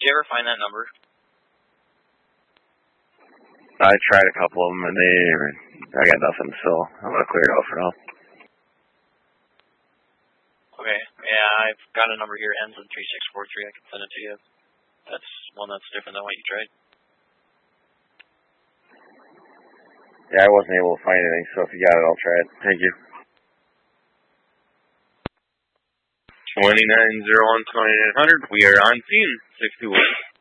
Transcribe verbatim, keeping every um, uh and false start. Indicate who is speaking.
Speaker 1: you ever find that number?
Speaker 2: I tried a couple of them, and they, I got nothing, so I'm going to clear it out for now.
Speaker 1: Okay, yeah, I've got a number here, ends in three six four three. I can send it to you. That's one that's different than what you tried.
Speaker 2: Yeah, I wasn't able to find anything, so if you got it, I'll try it. Thank you. twenty-nine oh one twenty-nine hundred, we are on scene, six two one.